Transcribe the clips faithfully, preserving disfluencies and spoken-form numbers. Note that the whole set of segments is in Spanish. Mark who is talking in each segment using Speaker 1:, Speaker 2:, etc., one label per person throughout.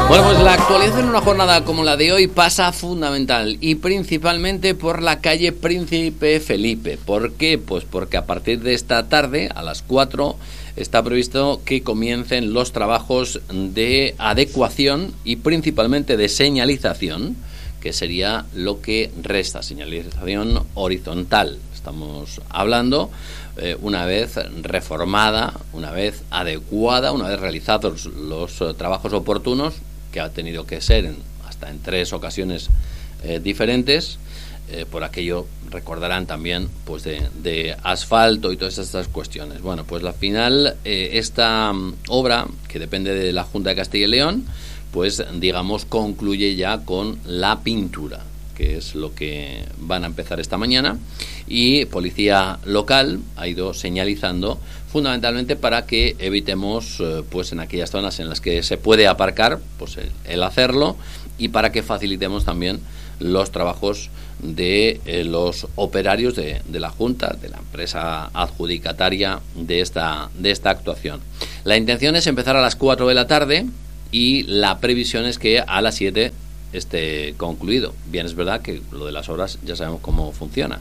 Speaker 1: Bueno, pues la actualidad en una jornada como la de hoy pasa fundamental y principalmente por la calle Príncipe Felipe. ¿Por qué? Pues porque a partir de esta tarde, a las cuatro, está previsto que comiencen los trabajos de adecuación y principalmente de señalización, que sería lo que resta, señalización horizontal. Estamos hablando eh, una vez reformada, una vez adecuada, una vez realizados los eh, trabajos oportunos, que ha tenido que ser en, hasta en tres ocasiones eh, diferentes, eh, por aquello recordarán también pues de, de asfalto y todas estas cuestiones. Bueno, pues al final eh, esta um, obra, que depende de la Junta de Castilla y León, pues digamos concluye ya con la pintura, que es lo que van a empezar esta mañana, y Policía Local ha ido señalizando fundamentalmente para que evitemos eh, pues en aquellas zonas en las que se puede aparcar, pues el, el hacerlo, y para que facilitemos también los trabajos de eh, los operarios de, de la Junta, de la empresa adjudicataria de esta, de esta actuación. La intención es empezar a las cuatro de la tarde y la previsión es que a las siete esté concluido. Bien, es verdad que lo de las obras ya sabemos cómo funciona.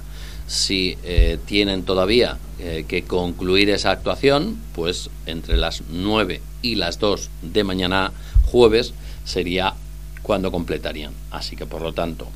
Speaker 1: Si eh, tienen todavía eh, que concluir esa actuación, pues entre las nueve y las dos de mañana jueves sería cuando completarían. Así que por lo tanto,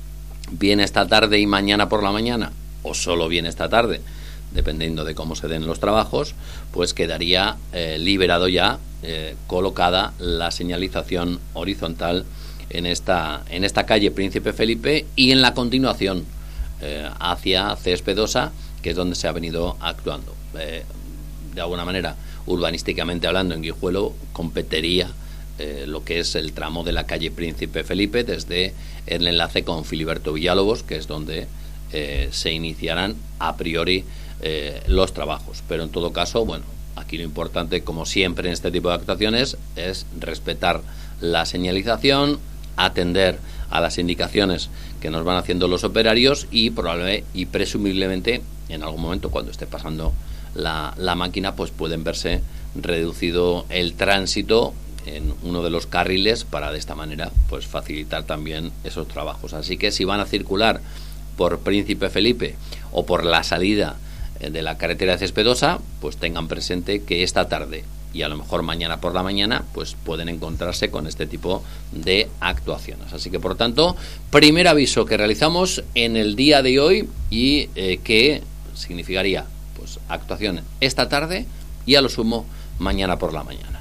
Speaker 1: bien esta tarde y mañana por la mañana, o solo bien esta tarde, dependiendo de cómo se den los trabajos, pues quedaría eh, liberado ya, eh, colocada la señalización horizontal en esta, en esta calle Príncipe Felipe y en la continuación eh, hacia Céspedosa, que es donde se ha venido actuando. Eh, de alguna manera, urbanísticamente hablando, en Guijuelo competiría eh, lo que es el tramo de la calle Príncipe Felipe desde el enlace con Filiberto Villalobos, que es donde eh, se iniciarán a priori eh, los trabajos. Pero en todo caso, bueno, aquí lo importante, como siempre en este tipo de actuaciones, es respetar la señalización, atender a las indicaciones que nos van haciendo los operarios y probablemente y presumiblemente en algún momento, cuando esté pasando la, la máquina, pues pueden verse reducido el tránsito en uno de los carriles para de esta manera pues facilitar también esos trabajos. Así que si van a circular por Príncipe Felipe o por la salida de la carretera de Céspedosa, pues tengan presente que esta tarde y a lo mejor mañana por la mañana pues pueden encontrarse con este tipo de actuaciones. Así que por tanto, primer aviso que realizamos en el día de hoy y eh, que significaría pues actuación esta tarde y a lo sumo mañana por la mañana.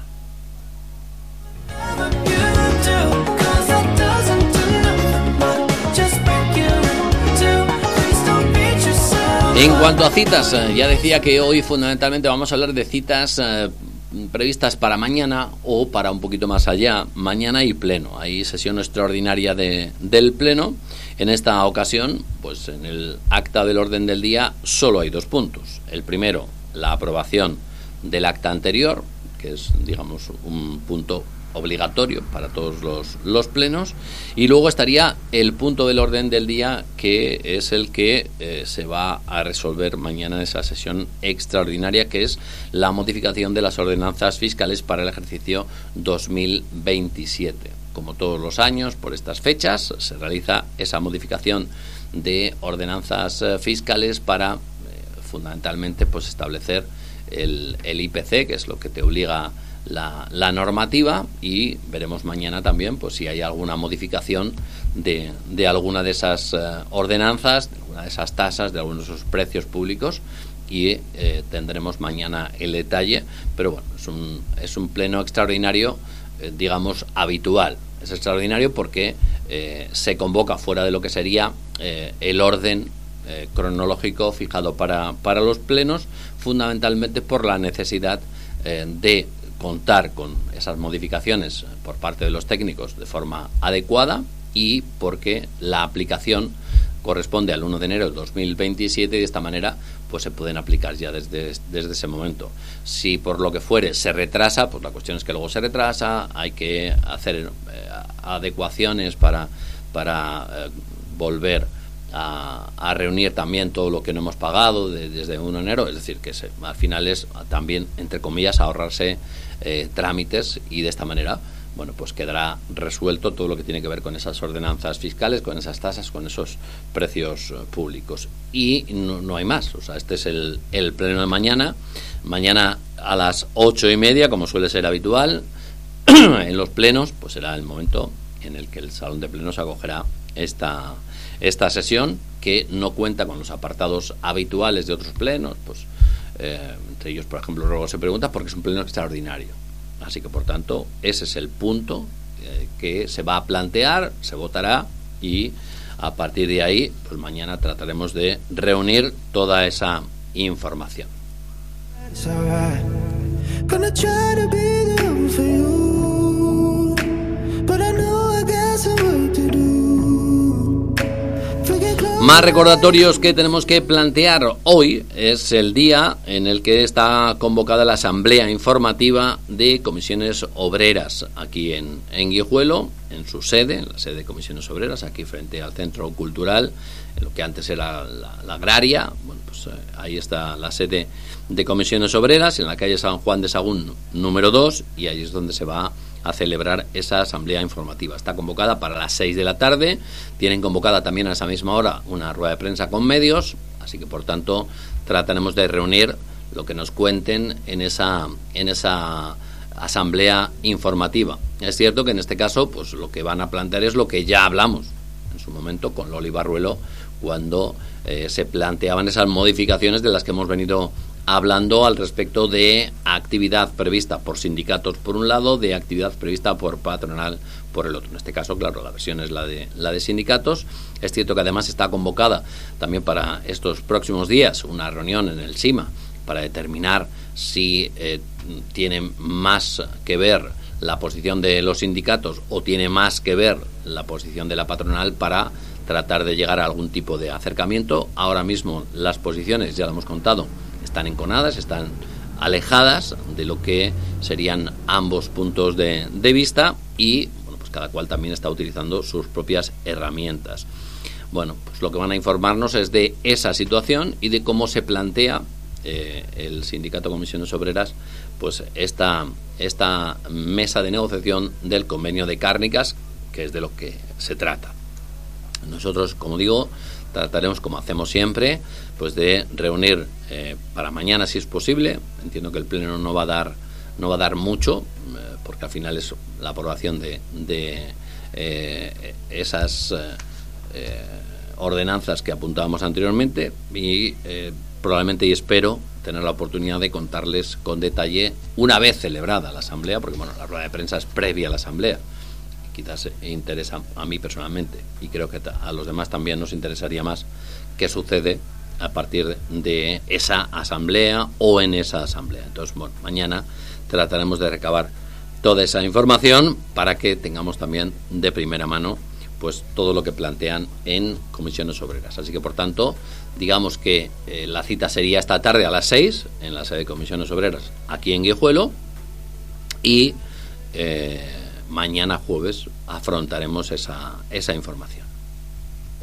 Speaker 1: En cuanto a citas, ya decía que hoy fundamentalmente vamos a hablar de citas eh, previstas para mañana o para un poquito más allá. Mañana hay pleno, hay sesión extraordinaria de, del pleno. En esta ocasión, pues en el acta del orden del día solo hay dos puntos. El primero, la aprobación del acta anterior, que es, digamos, un punto obligatorio para todos los, los plenos, y luego estaría el punto del orden del día, que es el que eh, se va a resolver mañana en esa sesión extraordinaria, que es la modificación de las ordenanzas fiscales para el ejercicio dos mil veintisiete. Como todos los años, por estas fechas, se realiza esa modificación de ordenanzas eh, fiscales para, eh, fundamentalmente, pues establecer el, el I P C, que es lo que te obliga La, la normativa, y veremos mañana también pues si hay alguna modificación de, de alguna de esas uh, ordenanzas, de alguna de esas tasas, de algunos de esos precios públicos, y eh, tendremos mañana el detalle. Pero bueno, es un, es un pleno extraordinario, eh, digamos, habitual. Es extraordinario porque eh, se convoca fuera de lo que sería eh, el orden eh, cronológico fijado para, para los plenos, fundamentalmente por la necesidad eh, de contar con esas modificaciones por parte de los técnicos de forma adecuada y porque la aplicación corresponde al uno de enero de dos mil veintisiete y de esta manera pues se pueden aplicar ya desde, desde ese momento. Si por lo que fuere se retrasa, pues la cuestión es que luego se retrasa, hay que hacer eh, adecuaciones para, para eh, volver A, a reunir también todo lo que no hemos pagado de, desde el uno de enero, es decir, que se, al final es también, entre comillas, ahorrarse eh, trámites y de esta manera bueno, pues quedará resuelto todo lo que tiene que ver con esas ordenanzas fiscales, con esas tasas, con esos precios uh, públicos. Y no, no hay más. O sea, este es el, el pleno de mañana. Mañana a las ocho y media, como suele ser habitual, en los plenos, pues será el momento en el que el salón de plenos acogerá esta, esta sesión, que no cuenta con los apartados habituales de otros plenos, pues eh, entre ellos, por ejemplo, luego se pregunta porque es un pleno extraordinario. Así que, por tanto, ese es el punto eh, que se va a plantear, se votará y a partir de ahí, pues mañana trataremos de reunir toda esa información. Más recordatorios que tenemos que plantear. Hoy es el día en el que está convocada la asamblea informativa de Comisiones Obreras aquí en, en Guijuelo, en su sede, en la sede de Comisiones Obreras, aquí frente al Centro Cultural, en lo que antes era la, la Agraria. Bueno, pues eh, ahí está la sede de Comisiones Obreras, en la calle San Juan de Sagún número dos, y ahí es donde se va a celebrar esa asamblea informativa. Está convocada para las seis de la tarde, tienen convocada también a esa misma hora una rueda de prensa con medios, así que por tanto trataremos de reunir lo que nos cuenten en esa, en esa asamblea informativa. Es cierto que en este caso pues lo que van a plantear es lo que ya hablamos en su momento con Loli Barruelo cuando eh, se planteaban esas modificaciones de las que hemos venido hablando al respecto de actividad prevista por sindicatos por un lado, de actividad prevista por patronal por el otro. En este caso, claro, la versión es la de la de sindicatos. Es cierto que además está convocada también para estos próximos días una reunión en el SIMA para determinar si eh, tiene más que ver la posición de los sindicatos o tiene más que ver la posición de la patronal para tratar de llegar a algún tipo de acercamiento. Ahora mismo las posiciones, ya lo hemos contado, están enconadas, están alejadas de lo que serían ambos puntos de, de vista y bueno, pues cada cual también está utilizando sus propias herramientas. Bueno, pues lo que van a informarnos es de esa situación y de cómo se plantea eh, el Sindicato Comisiones Obreras pues esta, esta mesa de negociación del convenio de cárnicas, que es de lo que se trata. Nosotros, como digo, trataremos, como hacemos siempre, pues de reunir eh, para mañana, si es posible. Entiendo que el pleno no va a dar no va a dar mucho, eh, porque al final es la aprobación de, de eh, esas eh, eh, ordenanzas que apuntábamos anteriormente y eh, probablemente y espero tener la oportunidad de contarles con detalle una vez celebrada la asamblea, porque bueno, la rueda de prensa es previa a la asamblea. Quizás interesa a mí personalmente y creo que a los demás también nos interesaría más qué sucede a partir de esa asamblea o en esa asamblea. Entonces, bueno, mañana trataremos de recabar toda esa información para que tengamos también de primera mano pues todo lo que plantean en Comisiones Obreras. Así que, por tanto, digamos que eh, la cita sería esta tarde a las seis en la sede de Comisiones Obreras aquí en Guijuelo y eh, mañana jueves afrontaremos esa, esa información.